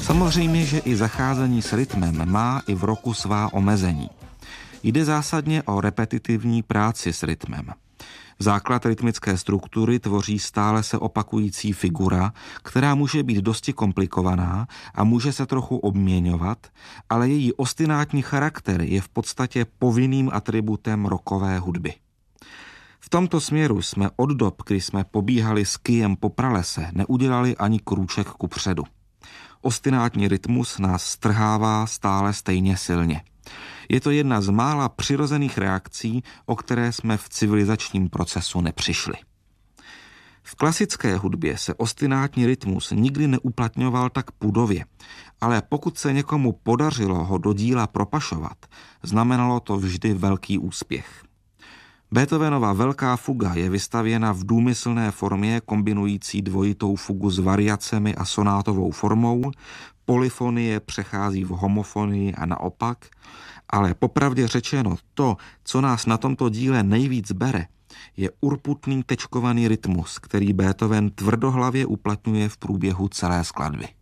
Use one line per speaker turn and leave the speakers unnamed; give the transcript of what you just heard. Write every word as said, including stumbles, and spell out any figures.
Samozřejmě, že i zacházení s rytmem má i v roku svá omezení. Jde zásadně o repetitivní práci s rytmem. Základ rytmické struktury tvoří stále se opakující figura, která může být dosti komplikovaná a může se trochu obměňovat, ale její ostinátní charakter je v podstatě povinným atributem rockové hudby. V tomto směru jsme od dob, kdy jsme pobíhali s kyjem po pralese, neudělali ani krůček kupředu. Ostinátní rytmus nás strhává stále stejně silně. Je to jedna z mála přirozených reakcí, o které jsme v civilizačním procesu nepřišli. V klasické hudbě se ostinátní rytmus nikdy neuplatňoval tak pudově, ale pokud se někomu podařilo ho do díla propašovat, znamenalo to vždy velký úspěch. Beethovenova Velká fuga je vystavěna v důmyslné formě kombinující dvojitou fugu s variacemi a sonátovou formou, polyfonie přechází v homofonii a naopak, ale popravdě řečeno to, co nás na tomto díle nejvíc bere, je urputný tečkovaný rytmus, který Beethoven tvrdohlavě uplatňuje v průběhu celé skladby.